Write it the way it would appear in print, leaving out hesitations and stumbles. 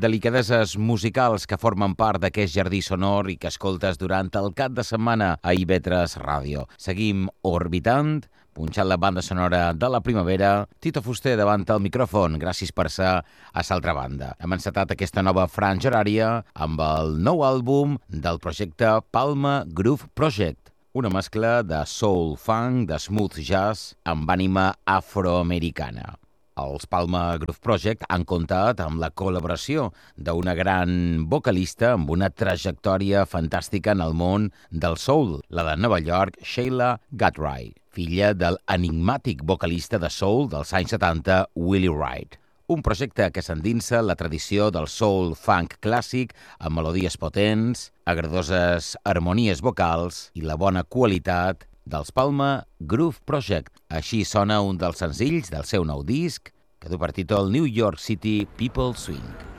delicadeses musicals que formen part d'aquest jardí sonor i que escoltes durant el cap de setmana a IB3 Ràdio. Seguim orbitant, punxant la banda sonora de la primavera. Tito Fuster davant el micròfon, gràcies per ser a l'altra banda. Hem encetat aquesta nova franja horària amb el nou àlbum del projecte Palma Groove Project, una mescla de soul funk, de smooth jazz amb ànima afroamericana. Els Palma Groove Project han comptat amb la col·laboració d'una gran vocalista amb una trajectòria fantàstica en el món del soul, la de Nova York, Sheila Guthrie, filla del enigmàtic vocalista de soul dels anys 70, Willie Wright. Un projecte que s'endinsa la tradició del soul funk clàssic amb melodies potents, agradoses harmonies vocals i la bona qualitat dels Palma Groove Project. Així sona un dels senzills del seu nou disc, que du per títol New York City People Swing.